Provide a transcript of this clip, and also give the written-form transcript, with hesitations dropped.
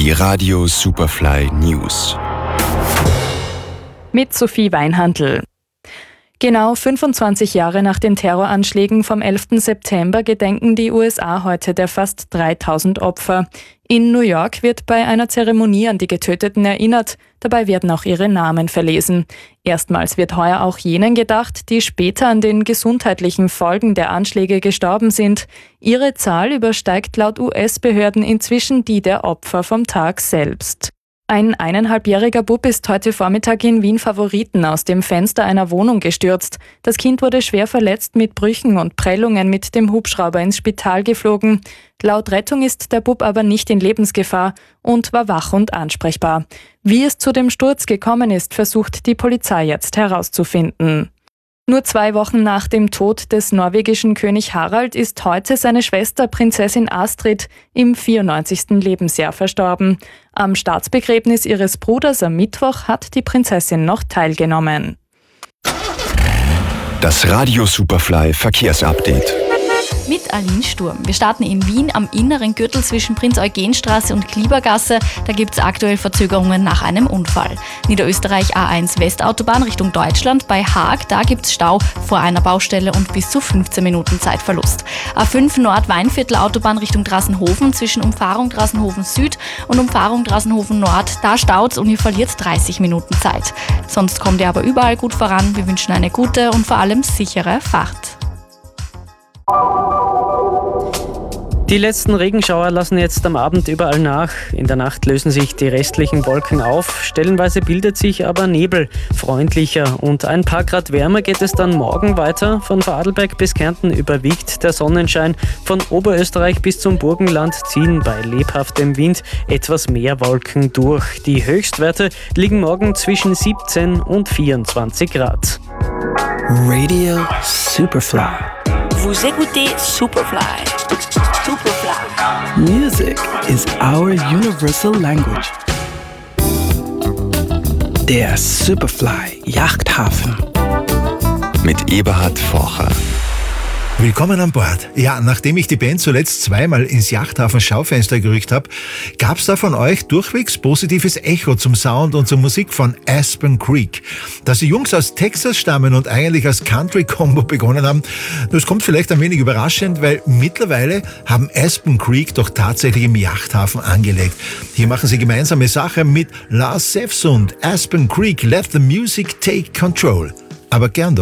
Die Radio Superfly News. Mit Sophie Weinhandl. Genau 25 Jahre nach den Terroranschlägen vom 11. September gedenken die USA heute der fast 3000 Opfer. In New York wird bei einer Zeremonie an die Getöteten erinnert. Dabei werden auch ihre Namen verlesen. Erstmals wird heuer auch jenen gedacht, die später an den gesundheitlichen Folgen der Anschläge gestorben sind. Ihre Zahl übersteigt laut US-Behörden inzwischen die der Opfer vom Tag selbst. Ein 1,5-jähriger Bub ist heute Vormittag in Wien Favoriten aus dem Fenster einer Wohnung gestürzt. Das Kind wurde schwer verletzt mit Brüchen und Prellungen mit dem Hubschrauber ins Spital geflogen. Laut Rettung ist der Bub aber nicht in Lebensgefahr und war wach und ansprechbar. Wie es zu dem Sturz gekommen ist, versucht die Polizei jetzt herauszufinden. Nur 2 Wochen nach dem Tod des norwegischen König Harald ist heute seine Schwester Prinzessin Astrid im 94. Lebensjahr verstorben. Am Staatsbegräbnis ihres Bruders am Mittwoch hat die Prinzessin noch teilgenommen. Das Radio Superfly Verkehrsupdate. Mit Aline Sturm. Wir starten in Wien am inneren Gürtel zwischen Prinz-Eugen-Straße und Kliebergasse. Da gibt es aktuell Verzögerungen nach einem Unfall. Niederösterreich A1 Westautobahn Richtung Deutschland bei Haag. Da gibt es Stau vor einer Baustelle und bis zu 15 Minuten Zeitverlust. A5 Nord-Weinviertel Autobahn Richtung Drassenhofen zwischen Umfahrung Drassenhofen Süd und Umfahrung Drassenhofen Nord. Da staut und ihr verliert 30 Minuten Zeit. Sonst kommt ihr aber überall gut voran. Wir wünschen eine gute und vor allem sichere Fahrt. Die letzten Regenschauer lassen jetzt am Abend überall nach. In der Nacht lösen sich die restlichen Wolken auf. Stellenweise bildet sich aber Nebel, freundlicher. Und ein paar Grad wärmer geht es dann morgen weiter. Von Vorarlberg bis Kärnten überwiegt der Sonnenschein. Von Oberösterreich bis zum Burgenland ziehen bei lebhaftem Wind etwas mehr Wolken durch. Die Höchstwerte liegen morgen zwischen 17 und 24 Grad. Radio Superfly. Vous écoutez Superfly. Superfly. Music is our universal language. Der Superfly Yachthafen. Mit Eberhard Forcher. Willkommen an Bord. Ja, nachdem ich die Band zuletzt 2-mal ins Yachthafen-Schaufenster gerückt habe, gab's da von euch durchwegs positives Echo zum Sound und zur Musik von Aspen Creek. Dass die Jungs aus Texas stammen und eigentlich als Country-Combo begonnen haben, das kommt vielleicht ein wenig überraschend, weil mittlerweile haben Aspen Creek doch tatsächlich im Yachthafen angelegt. Hier machen sie gemeinsame Sache mit Lars Sefsund. Aspen Creek, let the music take control. Aber gern doch.